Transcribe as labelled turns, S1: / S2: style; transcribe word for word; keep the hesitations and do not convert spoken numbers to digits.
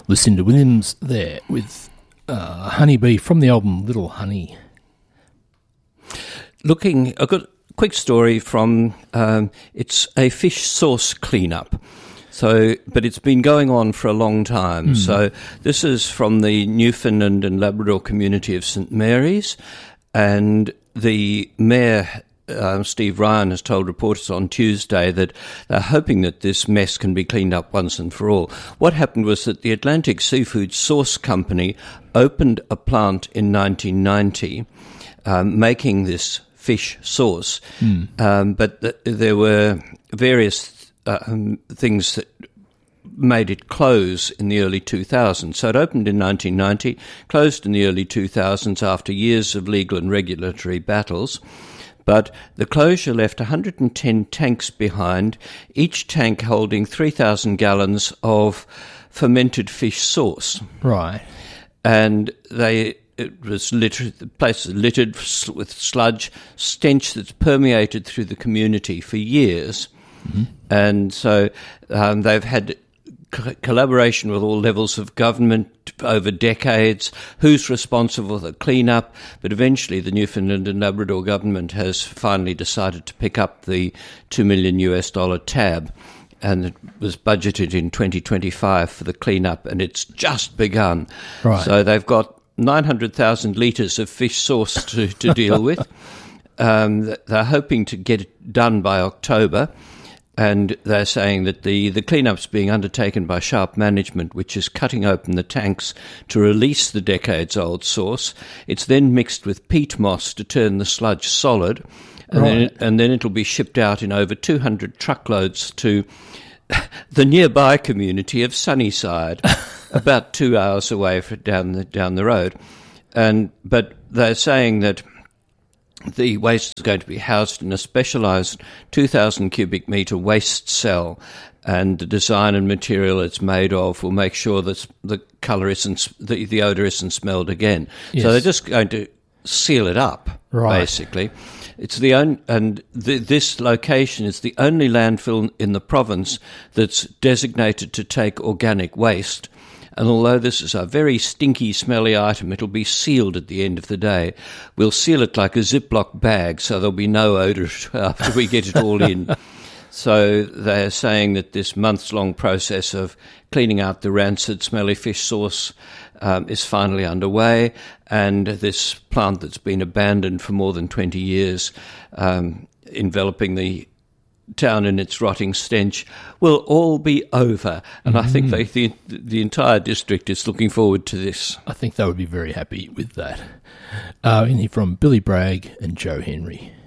S1: Lucinda Williams there with uh, Honeybee from the album Little Honey.
S2: Looking, I've got a quick story from, um, it's a fish sauce cleanup. So, but it's been going on for a long time. Mm. So this is from the Newfoundland and Labrador community of St Mary's, and the mayor, uh, Steve Ryan, has told reporters on Tuesday that they're hoping that this mess can be cleaned up once and for all. What happened was that the Atlantic Seafood Sauce Company opened a plant in nineteen ninety, um, making this fish sauce, mm. um, but th- there were various Uh, um, things that made it close in the early two thousands. So it opened in nineteen ninety, closed in the early two thousands after years of legal and regulatory battles. But the closure left one hundred ten tanks behind, each tank holding three thousand gallons of fermented fish sauce.
S1: Right.
S2: And they... It was littered, the place was littered with sludge, stench that's permeated through the community for years. Mm-hmm. And so um, they've had co- collaboration with all levels of government over decades. Who's responsible for the clean-up? But eventually the Newfoundland and Labrador government has finally decided to pick up the two million US dollar tab, and it was budgeted in twenty twenty-five for the clean-up, and it's just begun.
S1: Right.
S2: So they've got nine hundred thousand litres of fish sauce to, to deal with. Um, they're hoping to get it done by October, and they're saying that the, the clean-up's being undertaken by Sharp Management, which is cutting open the tanks to release the decades-old sauce. It's then mixed with peat moss to turn the sludge solid, and, right. then, and then it'll be shipped out in over two hundred truckloads to the nearby community of Sunnyside, about two hours away for down the down the road. And but they're saying that the waste is going to be housed in a specialised two thousand cubic metre waste cell, and the design and material it's made of will make sure that the colour isn't, the, the odour isn't smelled again. Yes. So they're just going to seal it up, right. basically. It's the only, and th- this location is the only landfill in the province that's designated to take organic waste. And although this is a very stinky, smelly item, it'll be sealed at the end of the day. We'll seal it like a Ziploc bag, so there'll be no odour after we get it all in. So they're saying that this months-long process of cleaning out the rancid, smelly fish sauce um, is finally underway, and this plant that's been abandoned for more than twenty years, um, enveloping the town in its rotting stench, will all be over. And mm-hmm. I think they, the, the entire district is looking forward to this.
S1: I think they would be very happy with that. Uh, in here from Billy Bragg and Joe Henry.